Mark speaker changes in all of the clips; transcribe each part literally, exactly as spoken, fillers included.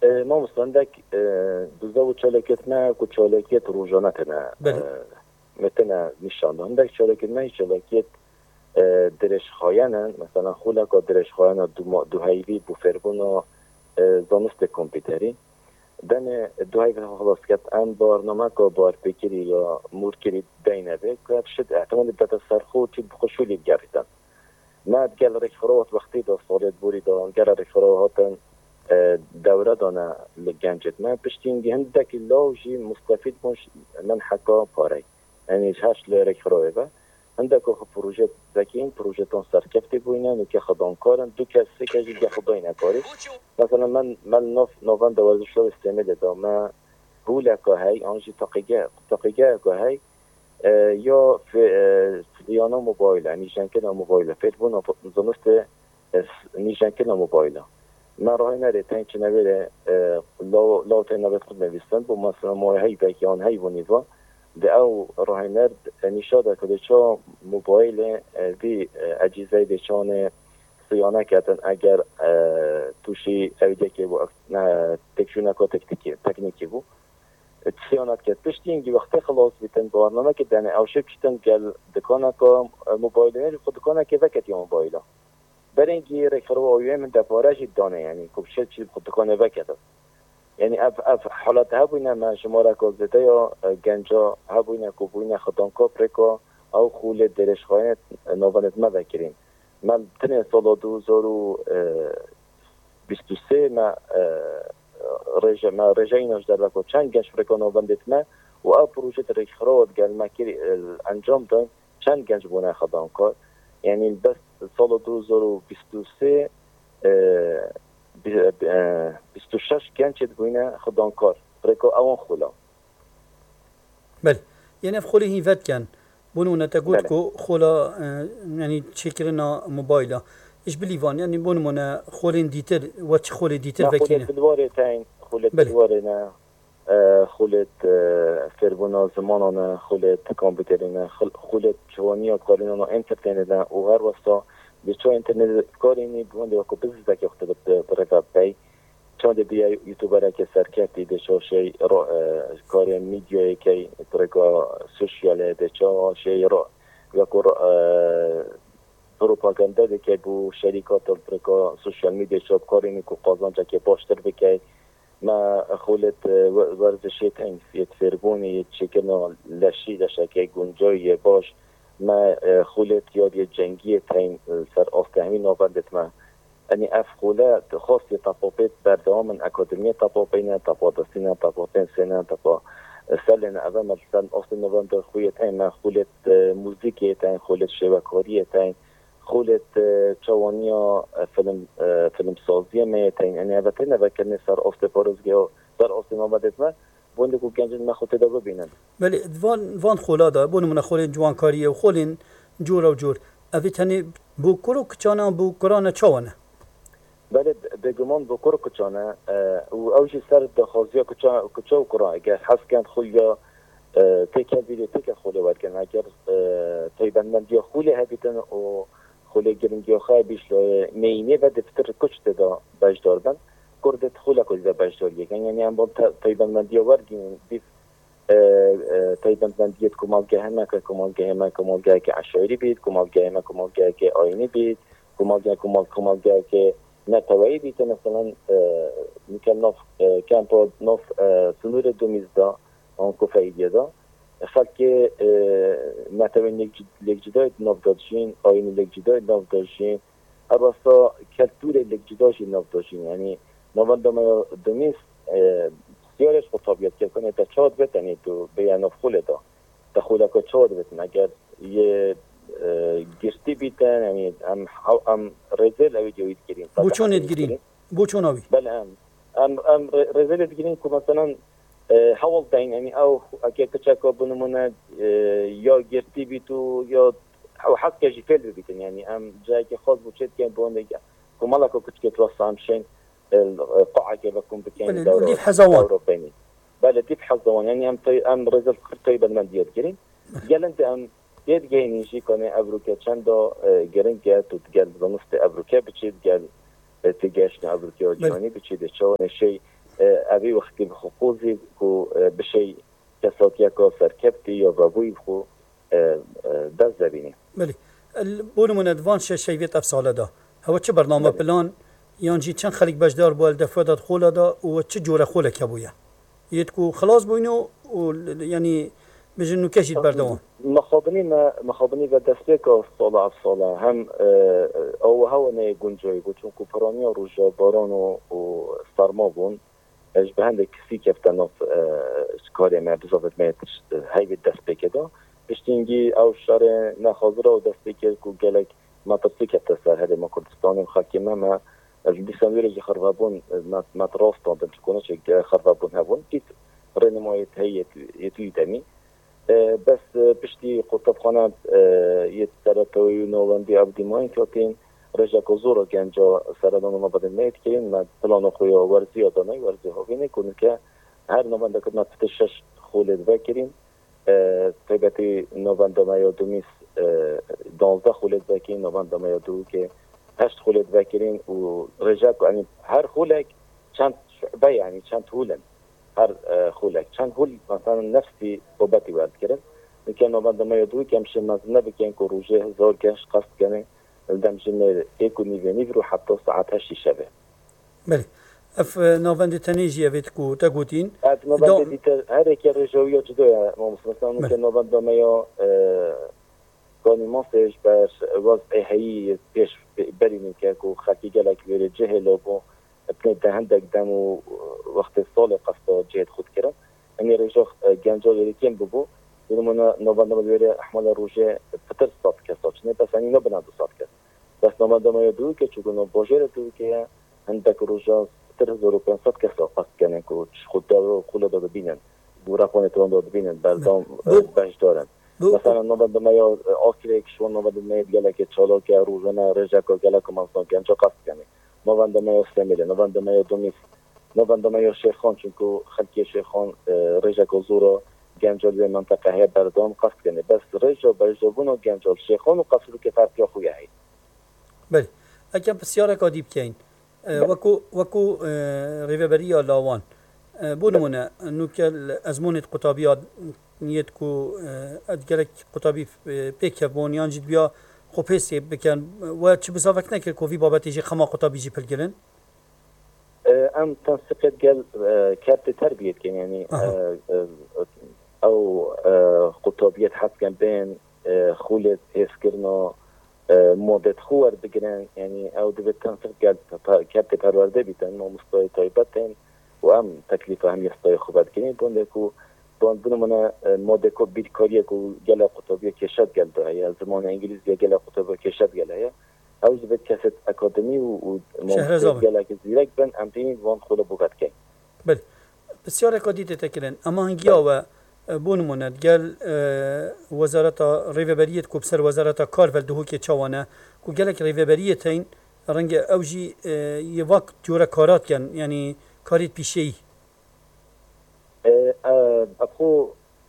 Speaker 1: ما مستندك دوزا و چالکت نه کو چالکت روزانه نه مثلا نشان عندك چالکت نه چالکت درش خایانن مثلا خولا که درش خایان دو دو هایی بو فربونا دانست کامپیوتری دن دو هایی خلاص کرد ان برنامه که بار فکری یا مور کری دینه به که شد احتمال داده سرخو چی بخشولی گردن ما گل رخروات وقتی دا سالت بوری دا گل رخرواتن دوره دانه لگنجت ما پشتینگی هندک لاوجی مستفید مش من حکا پاره یعنی هاش لرخروه با عندك پروژه زکین پروژه تون سرکفتی بوینن و که خدام کارن دو کسی که جی خداینا کاری مثلا من من نوف نوفن دوازده استعمال دادم ما هولا که هی آنجی تقیقه تقیقه که هی یا فیانا موبایل نیشان کنه موبایل فیلمون زنست نیشان کنه موبایل ما راهی نره تین چه نبره لا لا تین نبره خود نویسن با مثلا ما هی بیان هی و نیوا ده او راهی نرد نشاده که چه موبایل وی اجهزه دچانه صیانه کردن اگر توشی اویده که بود تکشونه که تکنیکی تکنیکی بود صیانت کرد پشتی اینگی وقتی خلاص بیتن برنامه که دنه اوشب کشتن گل دکانه که موبایل نیر خود دکانه که وقت یا موبایل برای اینگی رکرو آیوه من دفارش دانه یعنی کبشل چی خود دکانه وقت یعنی اف اف حالت ها بوینه من شما را کازده یا گنجا ها بوینه که بوینه خدانکا پرکا او خول درش خواهد نوانت ما بکرین من تنه سال دو هزار و بیست و سه ما رجا ما رجعیناش در وقت چند گنج پرکا نوانت ما و او پروژه رخرات گل مکری انجام دادن چند گنج بونه خدانکا یعنی بس سال دو هزار و بیست و سه بیست و شش گنج بوینه خدانکار پرکا اون خولا
Speaker 2: بله یعنی خوله هیوت کن بونو نتاگوت کو خولا یعنی چکرنا موبایلا ايش بليفان يعني بون منا خولين ديتر واتش خولي ديتر
Speaker 1: فكينا خولت الواري تاين خولت الوارينا خولت فربونا زماننا خولت كمبيوترنا خولت جوانيا قارينا انترنتنا و هر واسطه بچو انترنت کارینی بوند و کو بزز که وقت برای پی چون دی یوتیوبر که سرکتی ده شوشی کار میدیایی که برای سوشیاله ده چا شی را و کو پروپاگاندا ده که بو شرکات برای سوشیال میدیا شاب کارینی کو قازانجا که باشتر بکی ما خولت ورزشی تین فیت فربونی چکنه لشی داشته که گنجایی باش ما خولت یادی جنگی تین سر آفتهمی نابندت ما یعنی اف خولت خاصی تطابیت بردوام اکادمی تطابینه تطابستینه تطابین سینه تطاب سلینه اول مثلا آفت نوبند خوی تین ما خولت موزیکی تین خولت شبکاری تین خولت چوانیا فیلم فیلم سازی می تین یعنی البته نوکرنی سر آفت پاروزگی و سر آفت نابندت ما بوند کو گنج ما خودت دا ببینن
Speaker 2: بله وان وان خولا دا بون من خولین جوان کاریه و خولین جور و جور اویتنی بو کرو کچانا بو کرانا چوانه
Speaker 1: بله بگمان بو کرو کچانا و اوجی سر دخوازیا کچا کچا و کرا اگر حس کند خولیا تکل بیده تکل خوله ورکن اگر تایبن من دیا خوله هبیتن و خوله گرنگی خواه بیش مینه و دفتر کچت دا بجدار بند کردت خوله کلی بجدار یکن یعنی هم با تایبن من دیا ورگیم بیف تایبن من دیت کمالگه همه که کمالگه همه کمالگه که عشایری بید کمالگه همه کمالگه که آینی بید کمالگه کمال کمالگه که نتوایی بید مثلا میکن نوف کمپا نوف سنور دومیزدا آن کفایدیه دا خلق که نتوایی لیک جداید نوف دادشین آینی لیک جداید نوف دادشین اراسا کلتور لیک جداشی نوف دادشین یعنی نوان دومیز سیارش خود طبیعت که کنه تا چاد بتنی تو بیانوف خوله دا تا خوله که چاد بتن اگر یه گشتی بیتن یعنی هم هم رزل اوی جوید گیرین
Speaker 2: بو چون ادگیرین؟ بو چون اوی؟
Speaker 1: بله هم هم هم رزل ادگیرین که مثلا حوال دین یعنی او اگر کچکا بنمونه یا گشتی بیتو یا او حق که جیفل بیتن یعنی هم جایی که خواست بوچید که بونده که مالا که کچکت راستا همشین القاعة كيف بكون بكين
Speaker 2: دورة ديب حزوان
Speaker 1: بيني بله ديب حزوان يعني أم طي أم رزق طيب المنديات كريم قال أنت أم ديت جايني شيء كنا أبروكا چندو جرين جات وتقال بنصت أبروكا بتشيد قال تجاشنا أبروكا وجواني بتشيد شو نشي اوی وقتی بخوزی کو بشه کسات یکا سرکبتی یا بابوی بخو دست زبینی.
Speaker 2: بله. بون من ادوان شه شیویت افساله دا. هوا چه برنامه پلان یانجی چند خلیق بجدار بول دفعات خوله دا و چه جوره خوله کبویا. یت کو خلاص بوینو و یعنی بجنو کشید بردوان.
Speaker 1: مخابنی ما مخابنی و دسته که سال افساله هم او هوا نه گنجایی بود چون کوپرانیا روزا باران و سرما بون. اش به هنده کسی که افتناف کاری ما بزاوت میت هیچ دست بکدا. بشتینگی او شهر نخازره و دست بکر کو گلک مطرسی که تسر هده ما کردستانیم خاکیمه ما از بیسانویره جی خرابون مطراف تاندم چکونه چه خرابون هبون کیت رنمایت هیت یتوی دمی بس پشتی قطب خانه یت سرطوی نووندی عبدی ماین کاتین رجا کوزورو گنجا سرطان ما بدن میت کردیم ما پلانو خویا ورزی آدمی ورزی هاوینه کنه که هر نوونده که ما شش خولد بکریم طبعاتی نووندامه یا دومیس دانزده خولد بکریم نووندامه یا دو که هشت خولد بکریم و رجا یعنی هر خولک چند شعبه یعنی چند هولن هر خولک چند هول مثلا نفسی بابتی ورد کردن میکنه نووندامه یا دو که همشه مزنه بکن که روزه هزار گشت قصد کنه دمجن ایکو نیوه نیو رو حتی ساعت هشتی شبه.
Speaker 2: بله. اف نووند تنیجی اوید کو تگوتین.
Speaker 1: ات نووند دیتر هر یک رجویات جدوه ما مثلا ممکن نووندامه یا کانی ماسش بر واز ایهی پیش بریم که کو خاکی گلک ویره جهل و ابن دهندک دم و وقت سال قصد جهد خود کرد. امی رجا گنجال ریتیم ببو. یعنی نووندامه ویره احمال روزه فتر سات کسات نه بس اینی نبناد سات کس. بس نووندامه یا دو که چون باجر دو که هندک روزه ستر هزار و پانصد کسات قصد کنن که خود دارو خود داده بینن. بورخانه توان داده بینن بردام بهش دارن. مثلا نووندامه یا آخری کشور نووندامه گله که چالا که روزانه رجا که گله که مثلا گنجا قصد کنه. نووندامه یا سمیله نووندامه یا دومیس نووندامه یا شیخان چون که خلکی شیخان رجا که زورا گنجال به منطقه های بردام قصد کنه بس رجا برجابون و گنجال شیخان و قصد که فرقی خویه هی.
Speaker 2: بله. اگر بسیار کادیب کین وکو وکو ریوبری یا لاوان بونمونه نوکل ازمونت قطابیات نیت کو ادگرک قطابی پیک بونیان جد بیا خوپسی بکن و چه بسافک نکر کوفی بابتی جی خما قطابی جی پلگرن
Speaker 1: ام تنسقط قال كارت تربية كان يعني او قطابية حد كان بين خولت هسكرنا مودة خوار بجران يعني او دبت تنسق قال كارت پرورده بيتن و مستوى طيبتين و ام تكلفة هم يستوى خوبات كنين بوندكو بوندنا منا مودة كو بيركاريه كو جلا قطابية كشد قال ده هي زمان انجليزية جلا قطابية كشد قال هي اوز بد کسات اکادمی و ممکن گله که زیرک بن امتینی وان خود بوقت کی.
Speaker 2: بله. بسیار اکادیت تکرن. اما هنگیا و بونموند گل وزارت ریوبریت کو بسر وزارت کار ول دهو که چوانه کو گله که ریوبریت این رنگ اوجی یه وقت جور کارات کن یعنی کاریت پیشی.
Speaker 1: اخو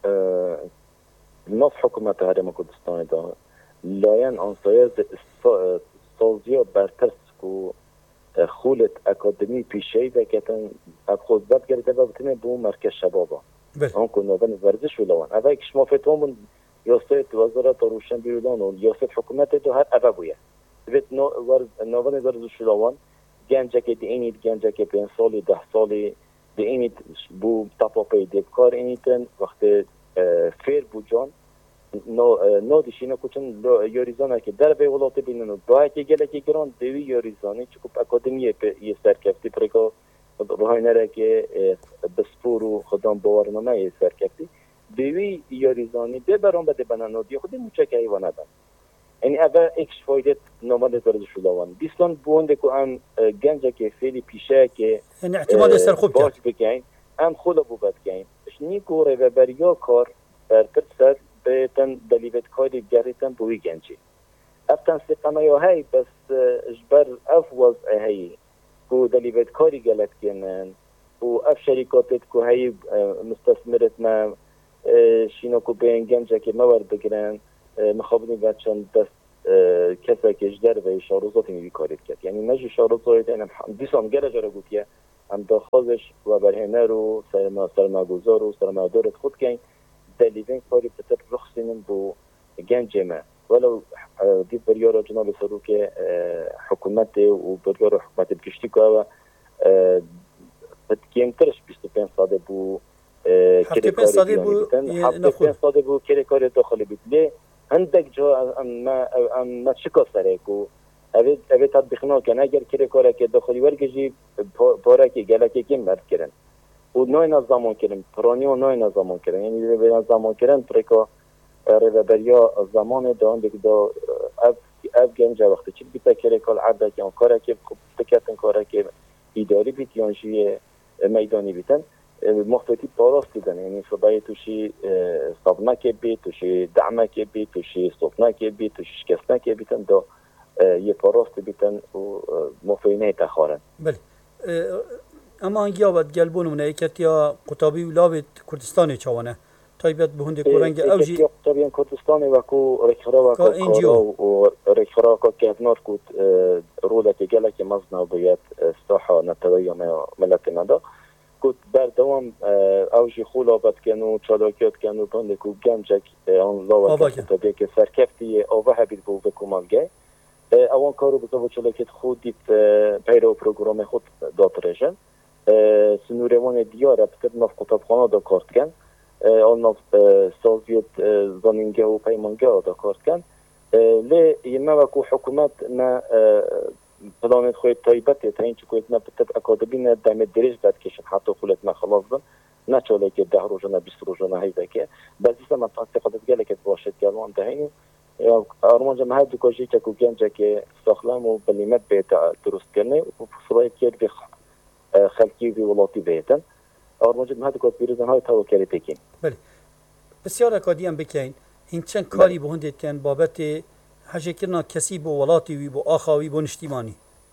Speaker 1: نص حکومت هرم کردستان دا لاین آنسایز سازیا برترس کو خولت اکادمی پیشی بکتن ابخوز بد گرده و بتنه بو مرکز شبابا آن کو نوبن ورزش ولوان اوه کش مافتومون یاست وزارت روشن بیرودان و یاست حکومت دو هر اوه بویه دوید نوبن ورزش ولوان گنجه که دی اینید گنجه که پین سالی ده سالی دی اینید بو تپاپی دیبکار اینیدن وقت فیر بو جان نو نو دیشینه کچن یاریزانه که در به ولات بینن و باید که گله که گران دوی یاریزانه چکو اکادمیه یه سرکفتی پرکا روهای نره که بسپور و خدام باورنامه یه سرکفتی دوی یاریزانه ده برام بده بنانو دی خودی موچه که ایوانه دن یعنی اوه اکش فایدت نامده درد شلوان بیستان بونده که هم گنجه که فیلی پیشه که
Speaker 2: یعنی اعتماد سر خوب کرد
Speaker 1: بکن هم خود بو بد کن اشنی گوره و بریا کار برتر سر بيتن دليبت كاري جاريتن بوي جنجي افتن سيقما يو هاي بس اجبر افوز هاي كو دليبت كاري جالت كنن و اف شركاتت كو هاي مستثمرت ما شينو كو بين جنجا كي مورد بگرن مخابني بچن دست كسا كجدر و شاروزات مي كاريت كت يعني نجي شاروزات انا ديسام گره جرا گوتيه ام داخلش و برهنه رو سرمایه‌گذار و سرمایه‌دار خود کن دلیلین کاری بتر رخصینم بو گنج ما ولو دي بريورة جناب سروك حكومت وبريورة حكومت بكشتي كوا بتكيم ترش بيستوبين صادق بو
Speaker 2: حتى بين صادق بو
Speaker 1: حتى بين صادق بو كري كاري داخل بيت ليه عندك جا أما أما شكا سريكو أبيت أبيت تطبيقنا كنا أجر كري كاري كداخلي ورجي بارا كي جلا كي كم مرد كرن ونوع نظام كرن براني ونوع نظام كرن يعني بين نظام كرن بريكا رهبریا زمان دان دیگه دا اف اف گنج وقتی چی بیت کاری کال عرضه که اون کاری که بکتن کاری که اداری بیت یانجی میدانی بیتن مختلفی پاراست دیدن یعنی صدای توشی صابنا که بیت توشی دعمه که بیت توشی صوتنا که بیت توشی شکستنا که بیتن دا یه پاراست بیتن و مفینه تخارن.
Speaker 2: بله. اما انگیا بد گلبون من ایکت یا قطابی ولابت کردستان چوانه. تایبت به هندی کورنگ اوجی
Speaker 1: طبعا کردستان و کو رکھرا و کو و رکھرا کو کهنار کود رولا که گله که مزنا بیت استاحا نتوی ما ملت ندا کود بر دوام اوجی خولا بد کنو چالاکیات کنو بند کو گنجک اون لاوا که که سرکفتی اوه هبید بو بکومالگه اون کارو بزاو چالاکیت خود دیت پیرو پروگرام خود داترشن سنوروان دیاره بتر نف کتابخانه دا کارت کن آن سازیت زمینگه و پیمانگه آدا کارت کن لی یما وکو حکومت نه پلانت خوی تایبته تا این چکویت نه بتب اکادمی نه دم دریج بد کشن حتی خولت نه خلاص بن نه چاله که ده روزه نه بیست روزه نه هیده که بعضی من تنسیقات گله که باشد گلوان دهینی یا آرمانجا مهد دکاجی که کو گنجه که ساخلم و بلیمت بیت درست کنه و فضایت کرد به خلکی و ولاتی بیتن آرمانجا مهد دکاج بیرزن های توکلی تکین.
Speaker 2: بله. بسیار اکادی هم بکن. این چند کاری به هندید کن بابت حاجه کرنا کسی با ولاتی وی با آخاوی با نشتیمانی.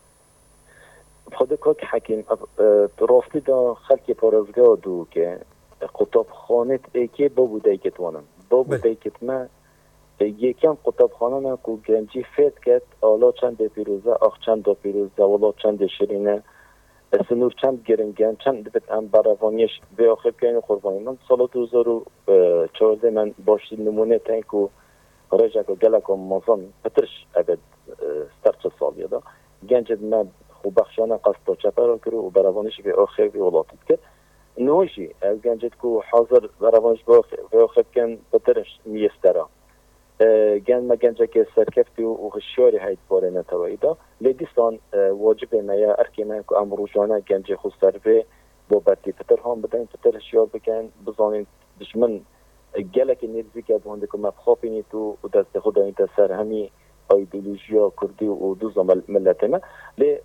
Speaker 1: خود که حکیم راستی دا خلکی پارزگاه دو که قطاب خانت ایکی با بوده ایکت وانم. با بوده ایکت ما یکم قطاب خانه نه که گنجی فید کت آلا چند پیروزه آخ چند پیروزه ولا چند شرینه سنور چند گرنگن چند بت ام براوانیش به آخر کنه قربانی من سال دو هزار و چهارده من باشی نمونه تنکو رجع که گلک و مازن پترش ابد سترچ سالیه دا گنجد من خوب بخشانه قصد چپر کرد و براوانیش به آخر به ولاتت کرد نوشی از گنجد که حاضر براوانیش به آخر کن پترش میستره گن ما گنجه که سرکفتی و خشیاری هایت باره نتوایی دا لیدیستان واجب نیا ارکی من که امروجانه گنجه خود سرفه با بدی پتر هم بدن پتر هشیار بکن بزانین دشمن گله که نیرزی که بانده که مفخابینی تو و دست خود این سر همی ایدئولوژیا کردی و دوزا ملت ما لی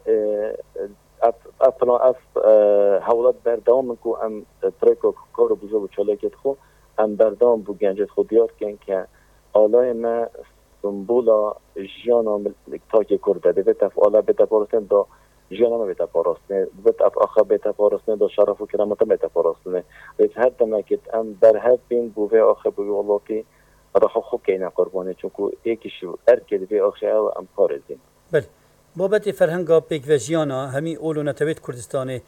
Speaker 1: اپلا اف حولات بردام من که ام پریکو کارو بزرگ چالاکت خو ام بردام بو گنجه خود دیار کن که آلای ما سمبولا جیانا تاکی کرده دوید اف آلا بیتا پارستن دا جیانا ما بیتا پارستنه دوید اف آخا بیتا پارستنه دا شرف و کرامتا بیتا پارستنه وید هر دمکت ام بر هر بین بوه آخا بوی والله راح خوب که اینا قربانه چونکو ایکیشو ارکد بی آخشه او ام پارزیم
Speaker 2: بله بابت فرهنگا پیک و جیانا همی اولو نتوید کردستانه